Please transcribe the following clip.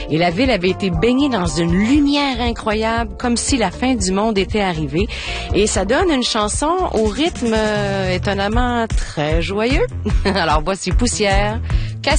Et la ville avait été baignée dans une lumière incroyable, comme si la fin du monde était arrivée. Et ça donne une chanson au rythme étonnamment très joyeux. Alors voici Poussière